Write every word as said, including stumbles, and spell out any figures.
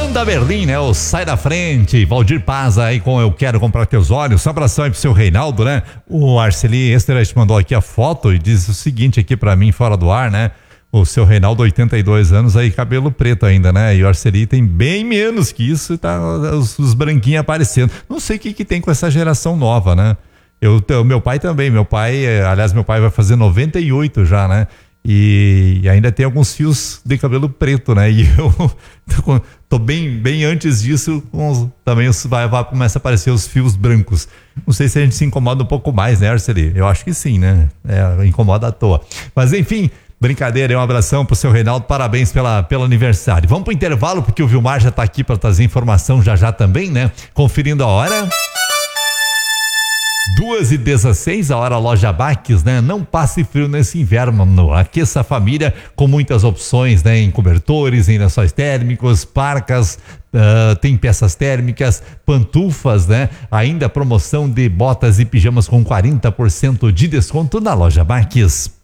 Banda Berlim, né? O Sai da Frente, Valdir Paz aí com Eu Quero Comprar Teus Olhos. Um abração aí pro seu Reinaldo, né? O Arceli Esteras mandou aqui a foto e diz o seguinte aqui pra mim, fora do ar, né? O seu Reinaldo, oitenta e dois anos, aí cabelo preto ainda, né? E o Arceli tem bem menos que isso, tá os, os branquinhos aparecendo. Não sei o que que tem com essa geração nova, né? Eu, o meu pai também, meu pai, aliás, meu pai vai fazer noventa e oito já, né? E, e ainda tem alguns fios de cabelo preto, né? E eu tô, tô bem, bem antes disso, com, também os, vai, vai, começa a aparecer os fios brancos. Não sei se a gente se incomoda um pouco mais, né, Arceli? Eu acho que sim, né? É, incomoda à toa. Mas enfim, brincadeira, um abração pro seu Reinaldo, parabéns pela, pelo aniversário. Vamos pro intervalo, porque o Vilmar já tá aqui para trazer informação já já também, né? Conferindo a hora. duas e dezesseis, a hora Loja Baques, né? Não passe frio nesse inverno, não. Aqueça a família com muitas opções, né? Em cobertores, em lençóis térmicos, parcas, uh, tem peças térmicas, pantufas, né? Ainda promoção de botas e pijamas com quarenta por cento de desconto na Loja Baques.